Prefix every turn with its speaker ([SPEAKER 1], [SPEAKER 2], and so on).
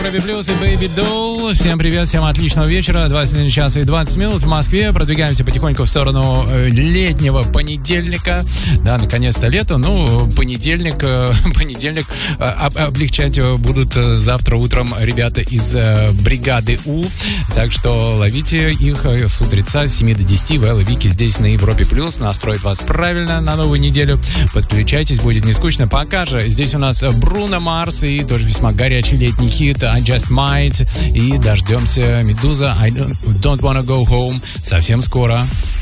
[SPEAKER 1] Европе Плюс и Baby Doll. Всем привет, всем отличного вечера. 21 час и 20 минут в Москве. Продвигаемся потихоньку в сторону летнего понедельника. Да, наконец-то лето. Ну, понедельник облегчать будут завтра утром ребята из бригады У. Так что ловите их с утреца с 7 до 10 в Элла Вики здесь на Европе Плюс. Настроит вас правильно на новую неделю. Подключайтесь, будет не скучно. Пока же здесь у нас Бруно Марс и тоже весьма горячий летний хит I Just Might. И дождемся Медуза I Don't Wanna Go Home совсем скоро.